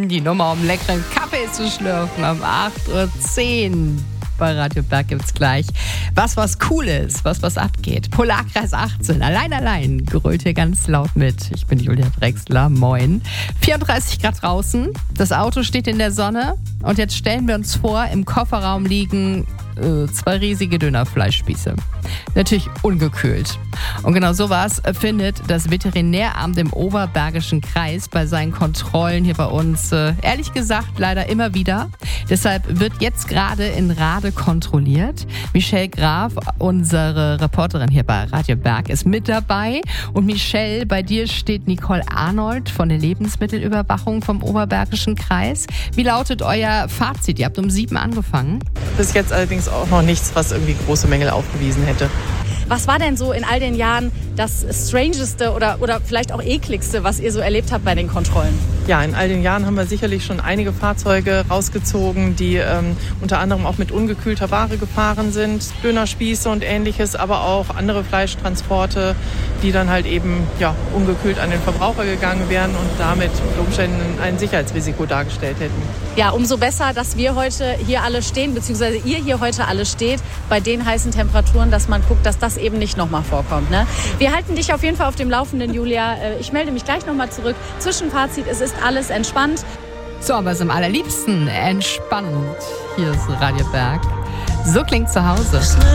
Die Nummer, um leckeren Kaffee zu schlürfen, um 8.10 Uhr. Bei Radio Berg gibt's gleich was Cooles, was abgeht. Polarkreis 18, allein, grölt hier ganz laut mit. Ich bin Julia Drexler, moin. 34 Grad draußen, das Auto steht in der Sonne und jetzt stellen wir uns vor, im Kofferraum liegen 2 riesige Dönerfleischspieße. Natürlich ungekühlt. Und genau sowas findet das Veterinäramt im Oberbergischen Kreis bei seinen Kontrollen hier bei uns, ehrlich gesagt, leider immer wieder. Deshalb wird jetzt gerade in Rade kontrolliert. Michelle Graf, unsere Reporterin hier bei Radio Berg, ist mit dabei. Und Michelle, bei dir steht Nicole Arnold von der Lebensmittelüberwachung vom Oberbergischen Kreis. Wie lautet euer Fazit? Ihr habt um 7 angefangen. Bis jetzt allerdings auch noch nichts, was irgendwie große Mängel aufgewiesen hätte. Was war denn so in all den Jahren das Strangeste oder vielleicht auch ekligste, was ihr so erlebt habt bei den Kontrollen? Ja, in all den Jahren haben wir sicherlich schon einige Fahrzeuge rausgezogen, die unter anderem auch mit ungekühlter Ware gefahren sind. Dönerspieße und Ähnliches, aber auch andere Fleischtransporte, die dann halt eben ungekühlt an den Verbraucher gegangen wären und damit unter Umständen ein Sicherheitsrisiko dargestellt hätten. Ja, umso besser, dass wir heute hier alle stehen, beziehungsweise ihr hier heute alle steht, bei den heißen Temperaturen, dass man guckt, dass das eben nicht nochmal vorkommt. Ne? Wir halten dich auf jeden Fall auf dem Laufenden, Julia. Ich melde mich gleich nochmal zurück. Zwischenfazit, es ist alles entspannt. So, aber es ist am allerliebsten entspannend. Hier ist Radio Berg. So klingt zu Hause.